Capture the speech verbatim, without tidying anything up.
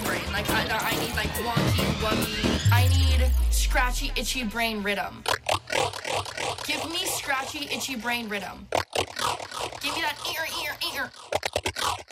brain. Like I, I need like wonky, wuggy. I need scratchy, itchy brain rhythm. Give me scratchy, itchy brain rhythm. Give me that ear, ear, ear.